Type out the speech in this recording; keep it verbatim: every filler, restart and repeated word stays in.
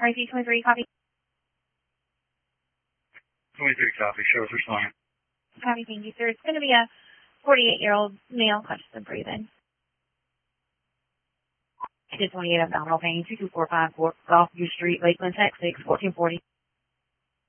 R C twenty-three, copy. twenty-three, copy. Show us responding. Copy, thank you, sir. It's going to be a forty-eight-year-old male, conscious and breathing. two twenty-eight abdominal pain, two two four five four, Golfview Street, Lakeland, Texas, fourteen forty.